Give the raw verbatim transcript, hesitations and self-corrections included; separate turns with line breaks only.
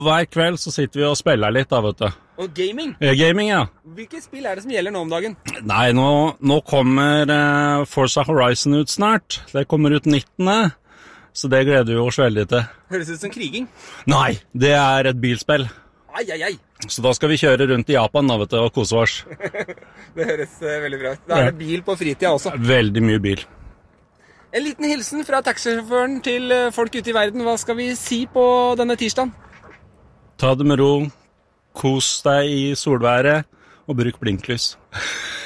hver kveld så sitter vi og spiller litt da, vet du.
Og gaming?
Ja, gaming, ja.
Hvilke spill er det som gjelder nå om dagen?
Nei, nå, nå kommer uh, Forza Horizon ut snart. Det kommer ut nittende, så det gleder vi oss veldig til.
Høres ut som kriging.
Nei, det er et bilspill.
Ai, ai, ai.
Så da skal vi kjøre rundt i Japan da, vet du, og kose oss.
Det høres uh, veldig bra ut. Da er det bil på fritida også.
Veldig mye bil.
En liten hilsen fra taxisjåføren til uh, folk ute i verden. Hva skal vi si på denne tirsdagen?
Ta det med ro, kos deg i solværet og bruk blinklys.